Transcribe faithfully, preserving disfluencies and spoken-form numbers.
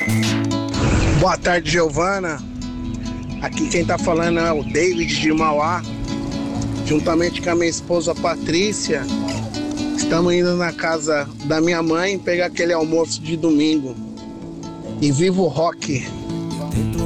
Boa tarde, Giovana. Aqui quem tá falando é o David de Mauá. Juntamente com a minha esposa Patrícia, estamos indo na casa da minha mãe pegar aquele almoço de domingo. E viva o rock!